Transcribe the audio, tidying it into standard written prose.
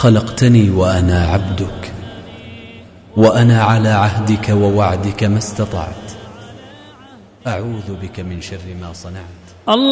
خلقتني وأنا عبدك، وأنا على عهدك ووعدك ما استطعت، أعوذ بك من شر ما صنعت.